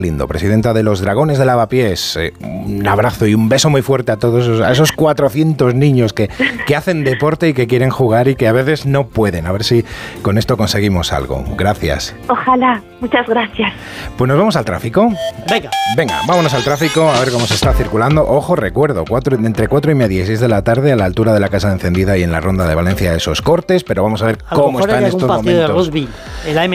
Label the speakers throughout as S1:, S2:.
S1: Lindo, presidenta de los Dragones de Lavapiés, un abrazo y un beso muy fuerte a todos esos 400 niños que hacen deporte y que quieren jugar y que a veces no pueden. A ver si con esto conseguimos algo. Gracias.
S2: Ojalá, muchas gracias.
S1: Pues nos vamos al tráfico. Venga, vámonos al tráfico a ver cómo se está circulando. Ojo, recuerdo, entre 4:30 y 6 de la tarde a la altura de la Casa Encendida y en la Ronda de Valencia esos cortes, pero vamos a ver cómo está en estos momentos.
S3: De rugby, en la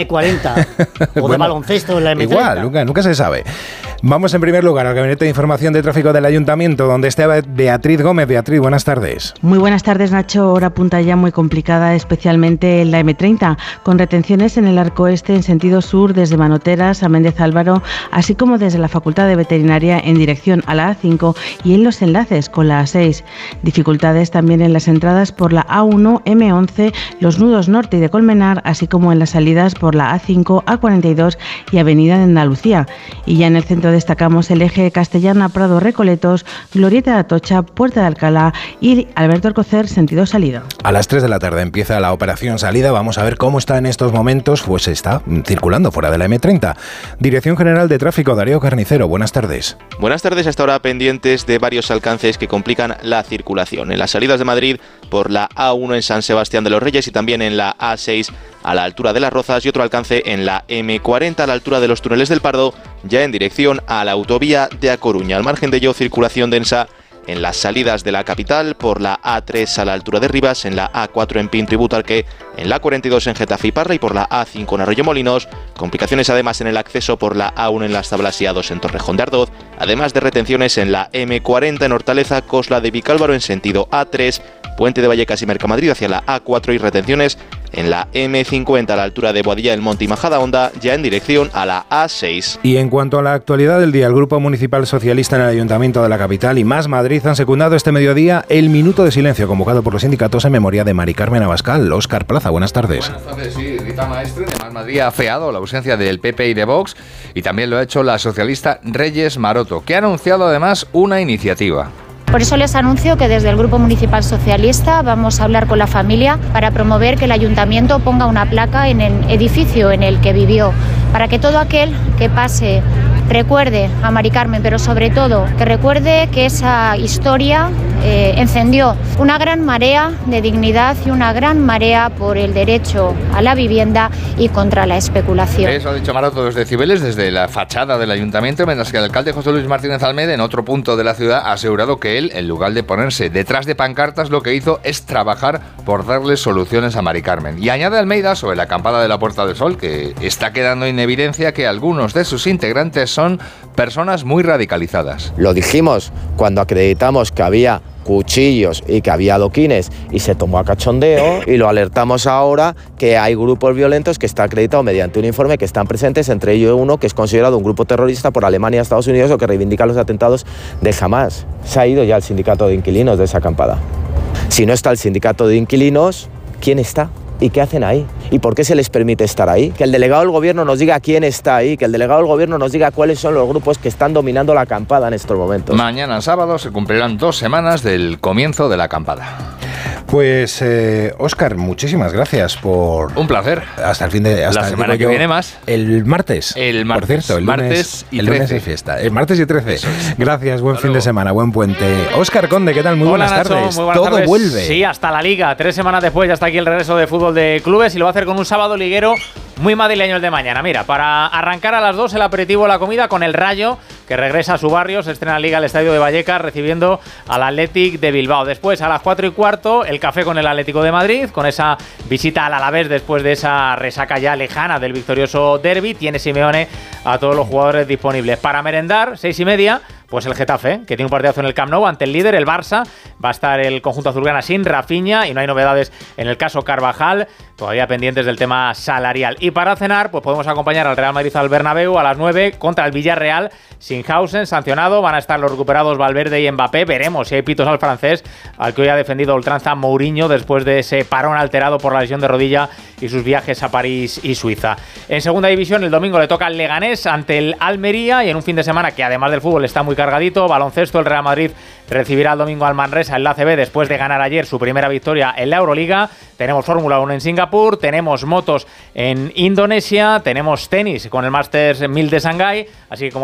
S3: M40 o de baloncesto en la M30.
S1: Igual, nunca se sabe. Vamos en primer lugar al Gabinete de Información de Tráfico del Ayuntamiento, donde está Beatriz Gómez. Beatriz, buenas tardes.
S4: Muy buenas tardes, Nacho. Hora punta ya muy complicada, especialmente en la M30, con retenciones en el arco este en sentido sur desde Manoteras a Méndez Álvaro, así como desde la Facultad de Veterinaria en dirección a la A5 y en los enlaces con la A6. Dificultades también en las entradas por la A1, M11, los nudos norte y de Colmenar, así como en las salidas por la A5, A42 y Avenida de Andalucía. Y ya en el centro destacamos el eje Castellana-Prado-Recoletos, Glorieta de Atocha, Puerta de Alcalá y Alberto Alcocer, sentido salida.
S1: A las 3 de la tarde empieza la operación salida. Vamos a ver cómo está en estos momentos. Pues está circulando fuera de la M30. Dirección General de Tráfico, Darío Carnicero. Buenas tardes.
S5: Buenas tardes. Hasta ahora pendientes de varios alcances que complican la circulación. En las salidas de Madrid por la A1 en San Sebastián de los Reyes y también en la A6 a la altura de Las Rozas y otro alcance en la M40 a la altura de los túneles del Pardo, ya en dirección a la autovía de A Coruña. Al margen de ello, circulación densa en las salidas de la capital por la A3 a la altura de Rivas, en la A4 en Pinto y Butarque, en la 42 en Getafe y Parra y por la A5 en Arroyomolinos. Complicaciones además en el acceso por la A1 en Las Tablas y A2 en Torrejón de Ardoz, además de retenciones en la M40 en Hortaleza, Cosla de Vicálvaro en sentido A3, Puente de Vallecas y Mercamadrid hacia la A4 y retenciones en la M50 a la altura de Boadilla del Monte y Majadahonda, ya en dirección a la A6.
S1: Y en cuanto a la actualidad del día, el Grupo Municipal Socialista en el Ayuntamiento de la capital y Más Madrid han secundado este mediodía el minuto de silencio convocado por los sindicatos en memoria de Mari Carmen Abascal. Óscar Plaza, buenas tardes.
S6: Buenas tardes, sí. Rita Maestre de Más Madrid ha afeado la ausencia del PP y de Vox y también lo ha hecho la socialista Reyes Maroto, que ha anunciado además una iniciativa.
S7: Por eso les anuncio que desde el Grupo Municipal Socialista vamos a hablar con la familia para promover que el Ayuntamiento ponga una placa en el edificio en el que vivió, para que todo aquel que pase recuerde a Mari Carmen, pero sobre todo que recuerde que esa historia encendió una gran marea de dignidad y una gran marea por el derecho a la vivienda y contra la especulación.
S6: Eso ha dicho Maroto desde Cibeles, desde la fachada del Ayuntamiento, mientras que el alcalde José Luis Martínez Almeda, en otro punto de la ciudad, ha asegurado que él, en lugar de ponerse detrás de pancartas, lo que hizo es trabajar por darle soluciones a Mari Carmen. Y añade Almeida sobre la acampada de la Puerta del Sol, que está quedando en evidencia que algunos de sus integrantes son personas muy radicalizadas.
S8: Lo dijimos cuando acreditamos que había cuchillos y que había adoquines y se tomó a cachondeo, y lo alertamos ahora que hay grupos violentos que está acreditado mediante un informe que están presentes, entre ellos uno que es considerado un grupo terrorista por Alemania y Estados Unidos o que reivindica los atentados de Hamás. Se ha ido ya el sindicato de inquilinos de esa acampada. Si no está el sindicato de inquilinos, ¿quién está? ¿Y qué hacen ahí? ¿Y por qué se les permite estar ahí? Que el delegado del gobierno nos diga quién está ahí, que el delegado del gobierno nos diga cuáles son los grupos que están dominando la acampada en estos momentos.
S6: Mañana sábado se cumplirán 2 semanas del comienzo de la acampada.
S1: Pues, Óscar, muchísimas gracias por...
S6: Un placer.
S1: Hasta el fin de... Hasta
S6: la semana que viene más.
S1: El martes.
S6: Por
S1: cierto, el
S6: martes y 13.
S1: El lunes es fiesta. El martes y 13. Gracias, buen fin de semana, buen puente. Óscar Conde, ¿qué tal? Muy buenas tardes.
S9: Muy buenas
S1: Todo
S9: tardes.
S1: vuelve.
S9: Sí, hasta la Liga. 3 semanas después ya está aquí el regreso de fútbol de clubes y lo va a hacer con un sábado liguero muy madrileño el de mañana. Mira, para arrancar a las 2 el aperitivo de la comida con el Rayo, que regresa a su barrio, se estrena Liga al Estadio de Vallecas recibiendo al Athletic de Bilbao. Después, a las 4:15, el café con el Atlético de Madrid, con esa visita al Alavés después de esa resaca ya lejana del victorioso derbi. Tiene Simeone a todos los jugadores disponibles. Para merendar, 6:30, pues el Getafe, que tiene un partidazo en el Camp Nou ante el líder, el Barça. Va a estar el conjunto azulgrana sin Rafinha y no hay novedades en el caso Carvajal, todavía pendientes del tema salarial. Y para cenar, pues podemos acompañar al Real Madrid al Bernabéu a las 9 contra el Villarreal. Sinhausen sancionado, van a estar los recuperados Valverde y Mbappé. Veremos si hay pitos al francés, al que hoy ha defendido a ultranza Mourinho después de ese parón alterado por la lesión de rodilla y sus viajes a París y Suiza. En segunda división, el domingo le toca al Leganés ante el Almería, y en un fin de semana que además del fútbol está muy cargadito, baloncesto, el Real Madrid recibirá el domingo al Manresa en la ACB después de ganar ayer su primera victoria en la Euroliga. Tenemos Fórmula 1 en Singapur, tenemos motos en Indonesia, tenemos tenis con el Masters 1000 de Shanghái, así que como